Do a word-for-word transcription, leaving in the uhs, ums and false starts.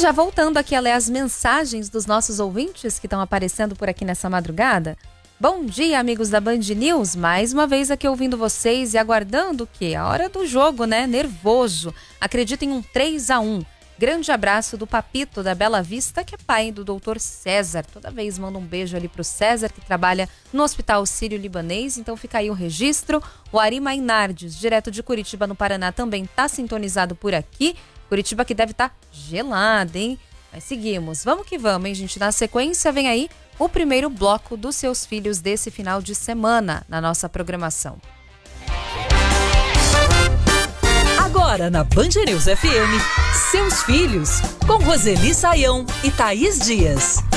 já voltando aqui a ler as mensagens dos nossos ouvintes que estão aparecendo por aqui nessa madrugada. Bom dia, amigos da Band News. Mais uma vez aqui ouvindo vocês e aguardando o quê? A hora do jogo, né? Nervoso. Acredito em um três a um. Grande abraço do Papito da Bela Vista, que é pai do doutor César. Toda vez manda um beijo ali pro César, que trabalha no Hospital Sírio-Libanês. Então fica aí o registro. O Ari Mainardes, direto de Curitiba, no Paraná, também tá sintonizado por aqui. Curitiba que deve estar tá gelada, hein? Mas seguimos. Vamos que vamos, hein, gente? Na sequência vem aí o primeiro bloco dos Seus Filhos desse final de semana na nossa programação. Agora na Band News F M, Seus Filhos, com Roseli Saião e Thaís Dias.